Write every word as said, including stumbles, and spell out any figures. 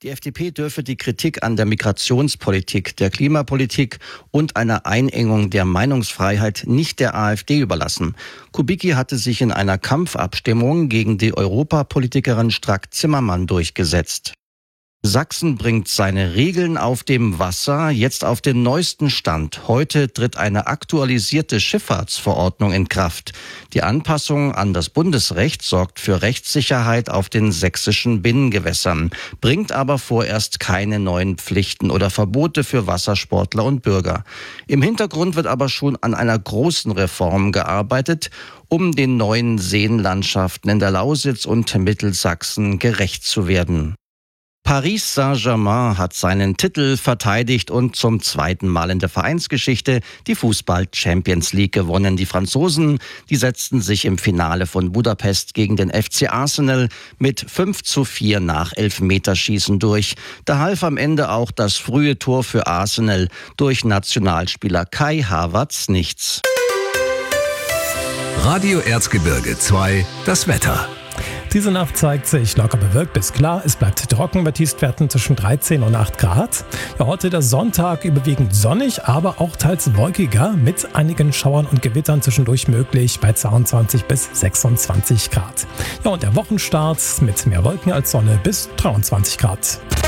Die F D P dürfe die Kritik an der Migrationspolitik, der Klimapolitik und einer Einengung der Meinungsfreiheit nicht der AfD überlassen. Kubicki hatte sich in einer Kampfabstimmung gegen die Europapolitikerin Strack-Zimmermann durchgesetzt. Sachsen bringt seine Regeln auf dem Wasser jetzt auf den neuesten Stand. Heute tritt eine aktualisierte Schifffahrtsverordnung in Kraft. Die Anpassung an das Bundesrecht sorgt für Rechtssicherheit auf den sächsischen Binnengewässern, bringt aber vorerst keine neuen Pflichten oder Verbote für Wassersportler und Bürger. Im Hintergrund wird aber schon an einer großen Reform gearbeitet, um den neuen Seenlandschaften in der Lausitz und Mittelsachsen gerecht zu werden. Paris Saint-Germain hat seinen Titel verteidigt und zum zweiten Mal in der Vereinsgeschichte die Fußball-Champions League gewonnen. Die Franzosen, die setzten sich im Finale von Budapest gegen den F C Arsenal mit fünf zu vier nach Elfmeterschießen durch. Da half am Ende auch das frühe Tor für Arsenal durch Nationalspieler Kai Havertz nichts. Radio Erzgebirge zwei, das Wetter. Diese Nacht zeigt sich locker bewölkt bis klar. Es bleibt trocken bei Tiefstwerten zwischen dreizehn und acht Grad. Ja, heute der Sonntag überwiegend sonnig, aber auch teils wolkiger mit einigen Schauern und Gewittern zwischendurch möglich bei zweiundzwanzig bis sechsundzwanzig Grad. Ja, und der Wochenstart mit mehr Wolken als Sonne bis dreiundzwanzig Grad.